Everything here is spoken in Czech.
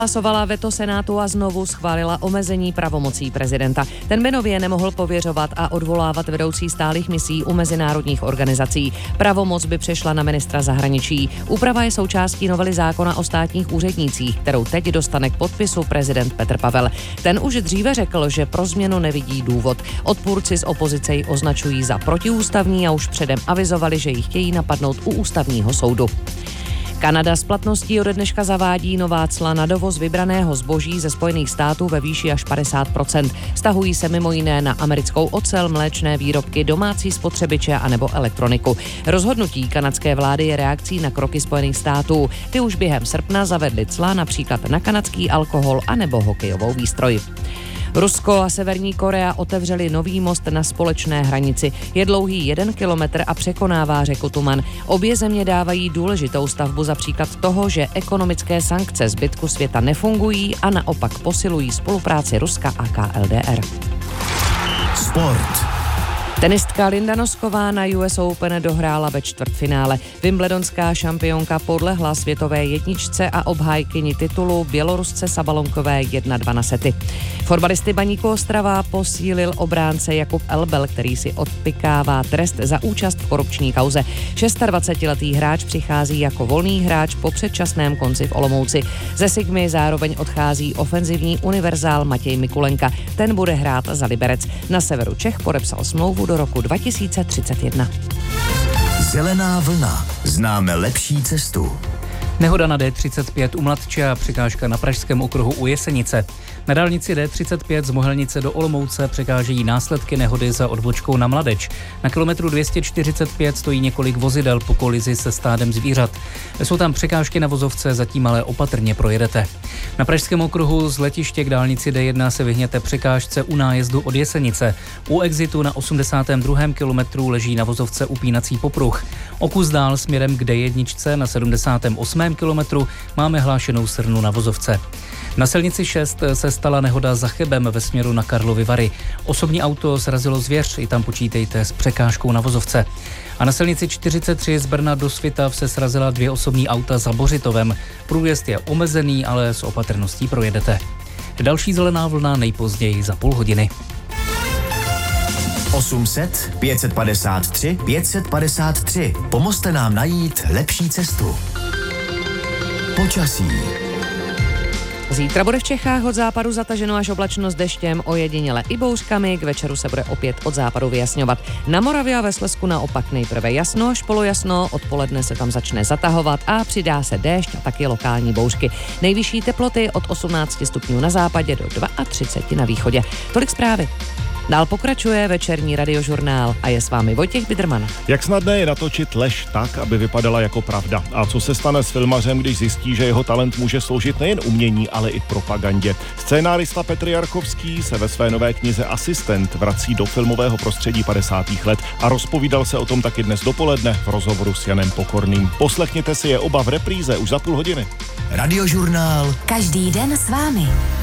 Hlasovala veto Senátu a znovu schválila omezení pravomocí prezidenta. Ten by nově nemohl pověřovat a odvolávat vedoucí stálých misí u mezinárodních organizací. Pravomoc by přešla na ministra zahraničí. Úprava je součástí novely zákona o státních úřednících, kterou teď dostane k podpisu prezident Petr Pavel. Ten už dříve řekl, že pro změnu nevidí důvod. Odpůrci z opozice ji označují za protiústavní a už předem avizovali, že ji chtějí napadnout u ústavního soudu. Kanada s platností ode dneška zavádí nová cla na dovoz vybraného zboží ze Spojených států ve výši až 50%. Vztahují se mimo jiné na americkou ocel, mléčné výrobky, domácí spotřebiče anebo elektroniku. Rozhodnutí kanadské vlády je reakcí na kroky Spojených států. Ty už během srpna zavedly cla například na kanadský alkohol anebo hokejovou výstroj. Rusko a Severní Korea otevřeli nový most na společné hranici. Je dlouhý 1 kilometr a překonává řeku Tuman. Obě země dávají důležitou stavbu za příklad toho, že ekonomické sankce zbytku světa nefungují a naopak posilují spolupráci Ruska a KLDR. Sport. Tenistka Linda Nosková na US Open dohrála ve čtvrtfinále. Wimbledonská šampionka podlehla světové jedničce a obhájkyni titulu Bělorusce Sabalonkové 1-2 na sety. Fotbalisty Baníku Ostrava posílil obránce Jakub Elbel, který si odpykává trest za účast v korupční kauze. 26letý hráč přichází jako volný hráč po předčasném konci v Olomouci. Ze Sigmy zároveň odchází ofenzivní univerzál Matěj Mikulenka. Ten bude hrát za Liberec. Na severu Čech podepsal smlouvu do roku 2031. Zelená vlna. Známe lepší cestu. Nehoda na D35 u Mladče a překážka na Pražském okruhu u Jesenice. Na dálnici D35 z Mohelnice do Olomouce překážejí následky nehody za odbočkou na Mladeč. Na kilometru 245 stojí několik vozidel po kolizi se stádem zvířat. Jsou tam překážky na vozovce, zatím ale opatrně projedete. Na Pražském okruhu z letiště k dálnici D1 se vyhněte překážce u nájezdu od Jesenice. U exitu na 82. kilometru leží na vozovce upínací popruh. O kus dál směrem k D1 na 78. kilometru máme hlášenou srnu na vozovce. Na silnici 6 se stala nehoda za Chebem ve směru na Karlovy Vary. Osobní auto srazilo zvěř, i tam počítejte s překážkou na vozovce. A na silnici 43 z Brna do Svitav se srazila 2 osobní auta za Bořitovem. Průjezd je omezený, ale s opatrností projedete. Další zelená vlna nejpozději za půl hodiny. 800 553 553. Pomozte nám najít lepší cestu. Počasí. Zítra bude v Čechách od západu zataženo až oblačno s deštěm, ojediněle i bouřkami. K večeru se bude opět od západu vyjasňovat. Na Moravě a ve Slezsku naopak nejprve jasno až polojasno, odpoledne se tam začne zatahovat a přidá se déšť a taky lokální bouřky. Nejvyšší teploty od 18 stupňů na západě do 32 na východě. Tolik zprávy. Dál pokračuje večerní radiožurnál a je s vámi Vojtěch Biderman. Jak snadné je natočit lež tak, aby vypadala jako pravda? A co se stane s filmařem, když zjistí, že jeho talent může sloužit nejen umění, ale i propagandě? Scénárista Petr Jarchovský se ve své nové knize Asistent vrací do filmového prostředí 50. let a rozpovídal se o tom taky dnes dopoledne v rozhovoru s Janem Pokorným. Poslechněte si je oba v repríze už za půl hodiny. Radiožurnál. Každý den s vámi.